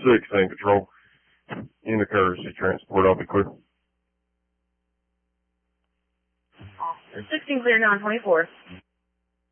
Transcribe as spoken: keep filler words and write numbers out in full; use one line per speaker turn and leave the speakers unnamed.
sixteen Patrol. In the courtesy transport, I'll be clear.
sixteen clear, nine twenty-four.